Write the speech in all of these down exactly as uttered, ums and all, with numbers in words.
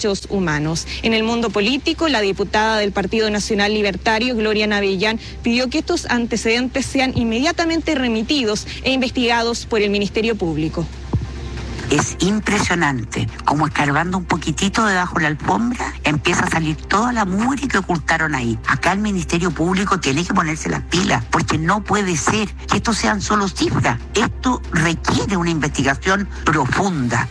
Derechos Humanos. En el mundo político, la diputada del Partido Nacional Libertario, Gloria Navellán, pidió que estos antecedentes sean inmediatamente remitidos e investigados por el Ministerio Público. Es impresionante cómo escarbando un poquitito debajo de la alfombra empieza a salir toda la mugre que ocultaron ahí. Acá el Ministerio Público tiene que ponerse las pilas, porque no puede ser que esto sean solo cifras. Esto requiere una investigación profunda.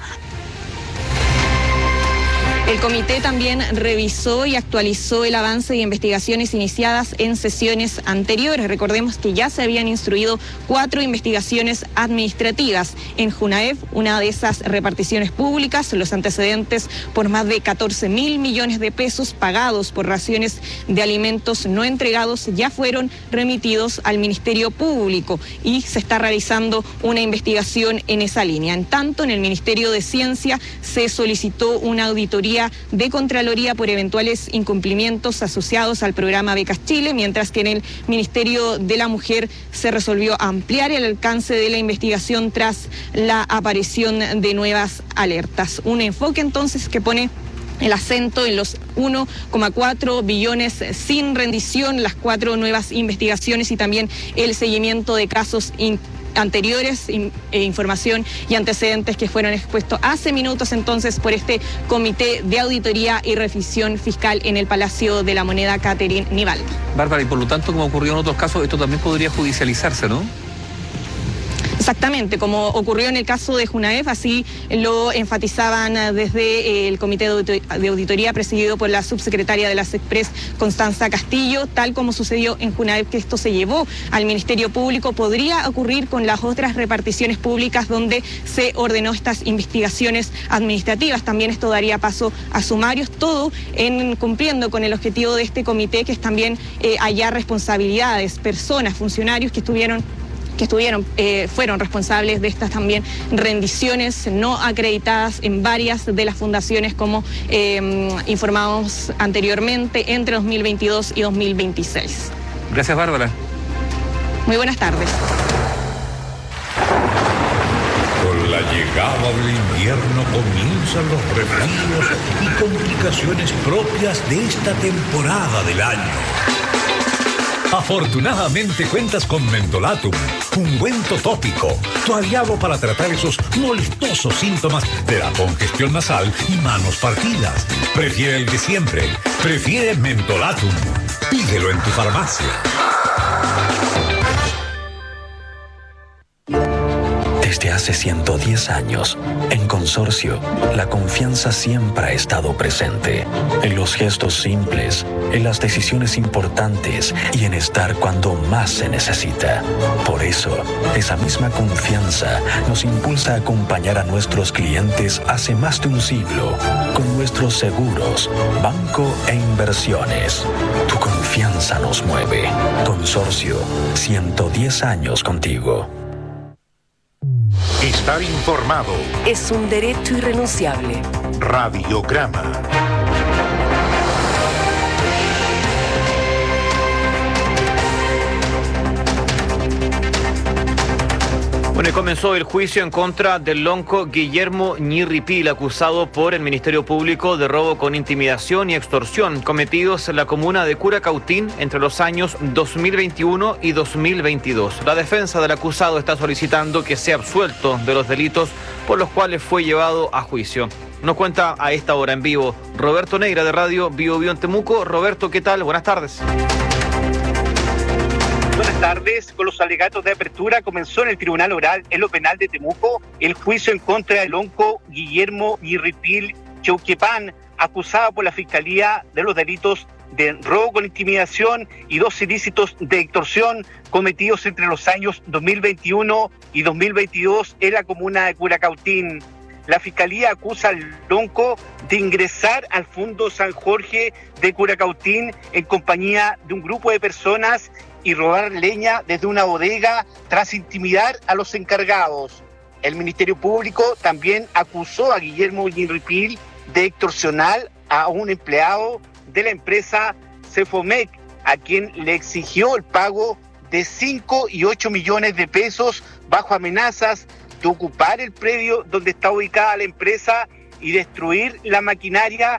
El comité también revisó y actualizó el avance de investigaciones iniciadas en sesiones anteriores. Recordemos que ya se habían instruido cuatro investigaciones administrativas. En Junaef, una de esas reparticiones públicas, los antecedentes por más de catorce mil millones de pesos pagados por raciones de alimentos no entregados ya fueron remitidos al Ministerio Público y se está realizando una investigación en esa línea. En tanto, en el Ministerio de Ciencia se solicitó una auditoría de Contraloría por eventuales incumplimientos asociados al programa Becas Chile, mientras que en el Ministerio de la Mujer se resolvió ampliar el alcance de la investigación tras la aparición de nuevas alertas. Un enfoque entonces que pone el acento en los uno coma cuatro billones sin rendición, las cuatro nuevas investigaciones y también el seguimiento de casos importantes anteriores, in, eh, información y antecedentes que fueron expuestos hace minutos entonces por este Comité de Auditoría y Revisión Fiscal en el Palacio de la Moneda, Catherine Nivaldo. Bárbara, y por lo tanto, como ocurrió en otros casos, esto también podría judicializarse, ¿no? Exactamente, como ocurrió en el caso de Junaef, así lo enfatizaban desde el Comité de Auditoría presidido por la subsecretaria de la SECPRES, Constanza Castillo, tal como sucedió en Junaef, que esto se llevó al Ministerio Público, podría ocurrir con las otras reparticiones públicas donde se ordenó estas investigaciones administrativas. También esto daría paso a sumarios, todo en cumpliendo con el objetivo de este comité, que es también eh, hallar responsabilidades, personas, funcionarios que estuvieron que estuvieron, eh, fueron responsables de estas también rendiciones no acreditadas en varias de las fundaciones, como eh, informamos anteriormente, entre dos mil veintidós y dos mil veintiséis. Gracias, Bárbara. Muy buenas tardes. Con la llegada del invierno comienzan los resfríos y complicaciones propias de esta temporada del año. Afortunadamente cuentas con Mentolatum, ungüento tópico, tu aliado para tratar esos molestosos síntomas de la congestión nasal y manos partidas. Prefiere el de siempre, prefiere Mentolatum. Pídelo en tu farmacia. Desde hace ciento diez años, en Consorcio, la confianza siempre ha estado presente. En los gestos simples, en las decisiones importantes y en estar cuando más se necesita. Por eso, esa misma confianza nos impulsa a acompañar a nuestros clientes hace más de un siglo con nuestros seguros, banco e inversiones. Tu confianza nos mueve. Consorcio, ciento diez años contigo. Estar informado es un derecho irrenunciable. Radiograma. Bueno, y comenzó el juicio en contra del lonco Guillermo Ñirripil, acusado por el Ministerio Público de robo con intimidación y extorsión cometidos en la comuna de Curacautín entre los años dos mil veintiuno y dos mil veintidós. La defensa del acusado está solicitando que sea absuelto de los delitos por los cuales fue llevado a juicio. Nos cuenta a esta hora en vivo Roberto Neira de Radio Bio Bio en Temuco. Roberto, ¿qué tal? Buenas tardes. Buenas tardes. Con los alegatos de apertura comenzó en el Tribunal Oral en lo Penal de Temuco el juicio en contra del lonco Guillermo Ñirripil Chauquepán, acusado por la Fiscalía de los delitos de robo con intimidación y dos ilícitos de extorsión cometidos entre los años dos mil veintiuno y dos mil veintidós en la comuna de Curacautín. La Fiscalía acusa al lonco de ingresar al Fondo San Jorge de Curacautín en compañía de un grupo de personas y robar leña desde una bodega tras intimidar a los encargados. El Ministerio Público también acusó a Guillermo Ñirripil de extorsionar a un empleado de la empresa Cefomec, a quien le exigió el pago de cinco y ocho millones de pesos bajo amenazas de ocupar el predio donde está ubicada la empresa y destruir la maquinaria